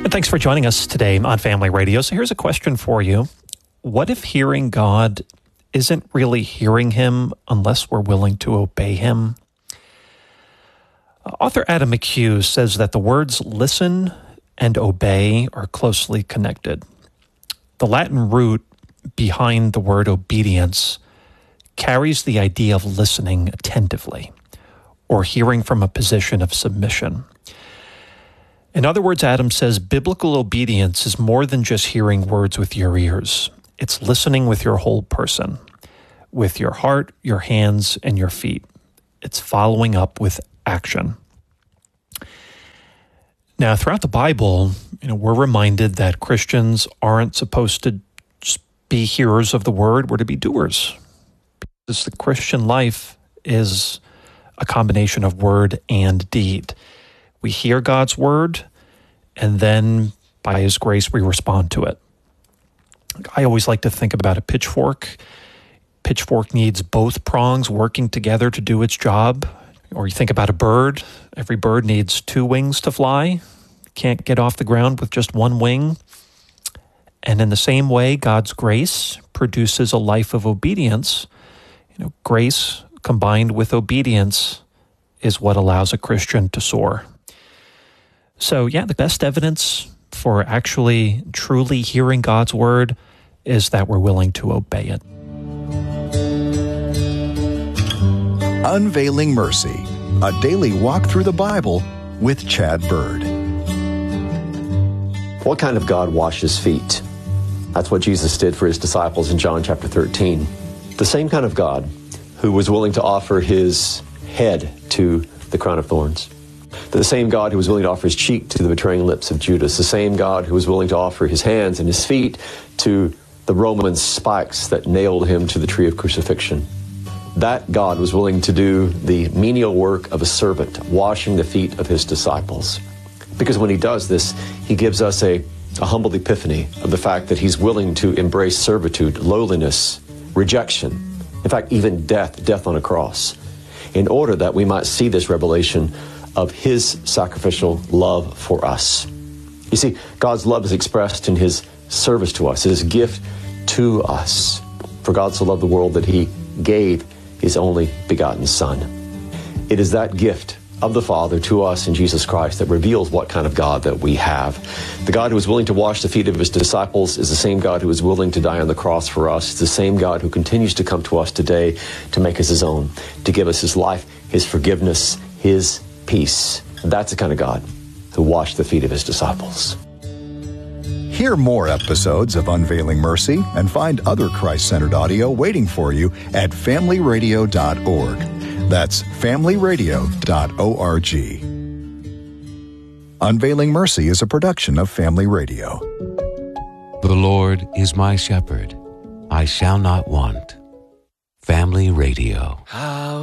And thanks for joining us today on Family Radio. So here's a question for you. What if hearing God isn't really hearing Him unless we're willing to obey Him? Author Adam McHugh says that the words listen and obey are closely connected. The Latin root behind the word obedience carries the idea of listening attentively or hearing from a position of submission. In other words, Adam says biblical obedience is more than just hearing words with your ears. It's listening with your whole person, with your heart, your hands, and your feet. It's following up with action. Now, throughout the Bible, we're reminded that Christians aren't supposed to just be hearers of the word, we're to be doers. Because the Christian life is a combination of word and deed. We hear God's word, and then by His grace, we respond to it. I always like to think about a pitchfork. Pitchfork needs both prongs working together to do its job. Or you think about a bird. Every bird needs two wings to fly. Can't get off the ground with just one wing. And in the same way, God's grace produces a life of obedience. Grace combined with obedience is what allows a Christian to soar. So, the best evidence for actually truly hearing God's word is that we're willing to obey it. Unveiling Mercy, a daily walk through the Bible with Chad Bird. What kind of God washes feet? That's what Jesus did for His disciples in John chapter 13. The same kind of God who was willing to offer His head to the crown of thorns. The same God who was willing to offer His cheek to the betraying lips of Judas. The same God who was willing to offer His hands and His feet to the Roman spikes that nailed Him to the tree of crucifixion. That God was willing to do the menial work of a servant, washing the feet of His disciples. Because when He does this, He gives us a humble epiphany of the fact that He's willing to embrace servitude, lowliness, rejection, in fact, even death on a cross, in order that we might see this revelation of His sacrificial love for us. You see, God's love is expressed in His service to us, His gift to us. For God so loved the world that He gave His only begotten Son. It is that gift of the Father to us in Jesus Christ that reveals what kind of God that we have. The God who is willing to wash the feet of His disciples is the same God who is willing to die on the cross for us. It's the same God who continues to come to us today to make us His own, to give us His life, His forgiveness, His peace. And that's the kind of God who washed the feet of His disciples. Hear more episodes of Unveiling Mercy and find other Christ-centered audio waiting for you at familyradio.org. That's familyradio.org. Unveiling Mercy is a production of Family Radio. The Lord is my shepherd. I shall not want. Family Radio.